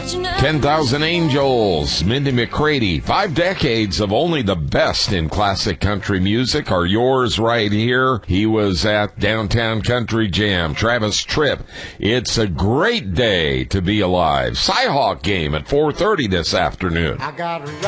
10,000 Angels, Mindy McCready. 5 decades of only the best in classic country music are yours right here. He was at Downtown Country Jam. Travis Tritt. It's a great day to be alive. Cyhawk game at 4:30 this afternoon. I got